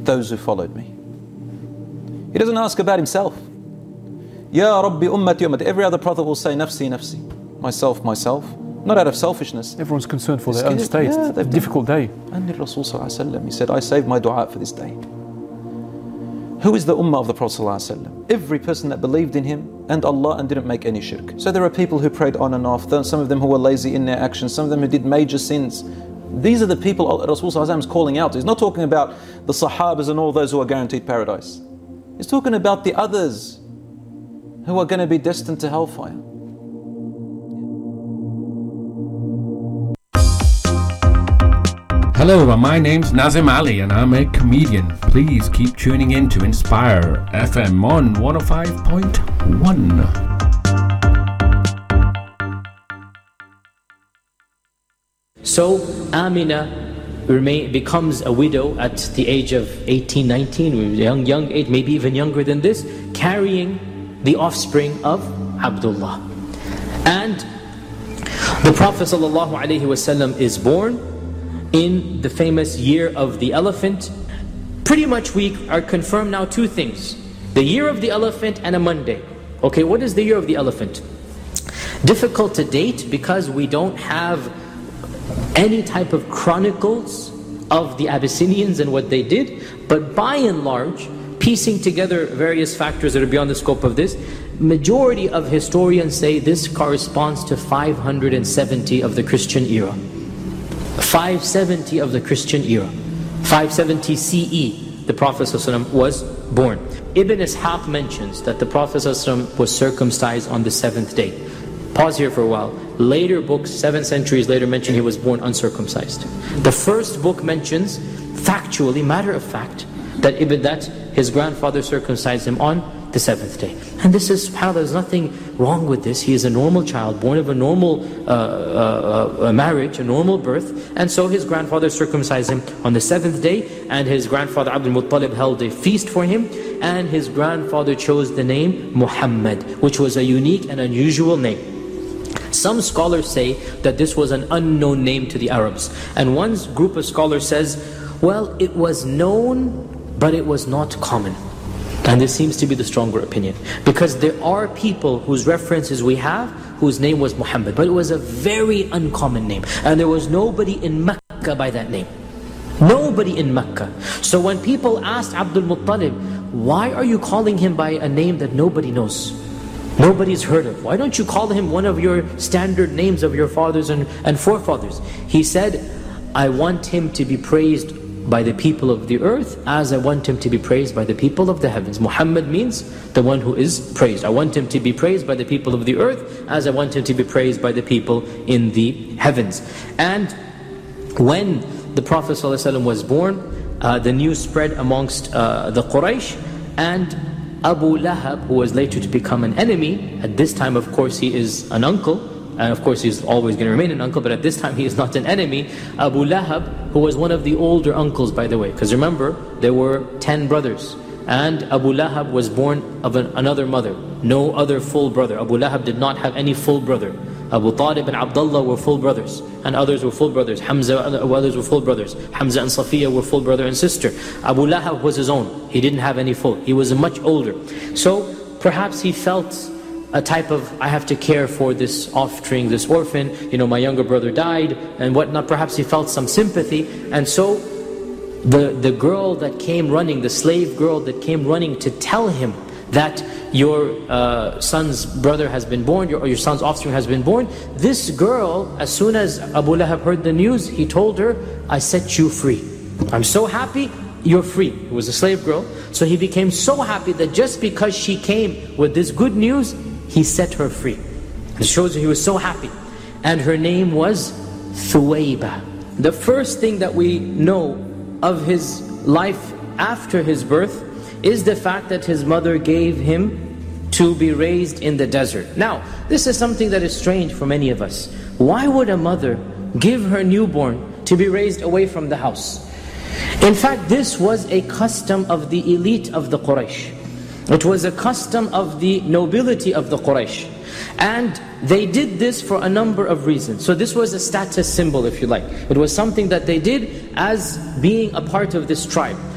those who followed me. He doesn't ask about himself. Ya Rabbi ummati ummati. Every other prophet will say nafsi nafsi. Myself, myself. Not out of selfishness. Everyone's concerned for their own state. Yeah, it's a difficult day. And the Rasul sallallahu alaihi wasallam, he said, I saved my dua for this day. Who is the ummah of the Prophet sallallahu alaihi wasallam? Every person that believed in him and Allah and didn't make any shirk. So there are people who prayed on and off, some of them who were lazy in their actions, some of them who did major sins. These are the people Rasul sallallahu alaihi wasallam is calling out to. He's not talking about the Sahabas and all those who are guaranteed paradise. He's talking about the others who are going to be destined to hellfire. Hello, my name's Nazim Ali and I'm a comedian. Please keep tuning in to Inspire FM on 105.1. So Amina becomes a widow at the age of 18, 19, young age, maybe even younger than this, carrying the offspring of Abdullah. And the Prophet ﷺ is born in the famous year of the elephant. Pretty much we are confirmed now two things. The year of the elephant and a Monday. Okay, what is the year of the elephant? Difficult to date because we don't have any type of chronicles of the Abyssinians and what they did. But by and large, piecing together various factors that are beyond the scope of this, majority of historians say this corresponds to 570 of the Christian era. 570 of the Christian era. 570 CE, the Prophet ﷺ was born. Ibn Ishaq mentions that the Prophet ﷺ was circumcised on the 7th day. Pause here for a while. Later books, 7 centuries later, mention he was born uncircumcised. The first book mentions, factually, matter of fact, that his grandfather circumcised him on the 7th day. And this is, subhanAllah, there's nothing wrong with this. He is a normal child, born of a normal marriage, a normal birth. And so his grandfather circumcised him on the 7th day, and his grandfather Abdul Muttalib held a feast for him, and his grandfather chose the name Muhammad, which was a unique and unusual name. Some scholars say that this was an unknown name to the Arabs. And one group of scholars says, well, it was known, but it was not common. And this seems to be the stronger opinion. Because there are people whose references we have, whose name was Muhammad. But it was a very uncommon name. And there was nobody in Mecca by that name. Nobody in Mecca. So when people asked Abdul Muttalib, why are you calling him by a name that nobody knows? Nobody's heard of. Why don't you call him one of your standard names of your fathers and forefathers? He said, I want him to be praised by the people of the earth as I want him to be praised by the people of the heavens. Muhammad means the one who is praised. I want him to be praised by the people of the earth as I want him to be praised by the people in the heavens. And when the Prophet ﷺ was born, the news spread amongst the Quraysh, and Abu Lahab, who was later to become an enemy, at this time of course he is an uncle, and of course he's always going to remain an uncle, but at this time he is not an enemy. Abu Lahab, who was one of the older uncles, by the way, because remember, there were 10 brothers, and Abu Lahab was born of another mother, no other full brother. Abu Lahab did not have any full brother. Abu Talib and Abdullah were full brothers, and others were full brothers. Hamza and others were full brothers. Hamza and Safiya were full brother and sister. Abu Lahab was his own. He didn't have any full. He was much older. So perhaps he felt a type of, I have to care for this offspring, this orphan, my younger brother died and whatnot. Perhaps he felt some sympathy, and so the girl that came running, the slave girl that came running to tell him that your son's brother has been born, or your son's offspring has been born, this girl, as soon as Abu Lahab heard the news, he told her, I set you free. I'm so happy, you're free. It was a slave girl. So he became so happy that just because she came with this good news, he set her free. It shows he was so happy. And her name was Thuwayba. The first thing that we know of his life after his birth is the fact that his mother gave him to be raised in the desert. Now, this is something that is strange for many of us. Why would a mother give her newborn to be raised away from the house? In fact, this was a custom of the elite of the Quraysh. It was a custom of the nobility of the Quraysh. And they did this for a number of reasons. So this was a status symbol, if you like. It was something that they did as being a part of this tribe.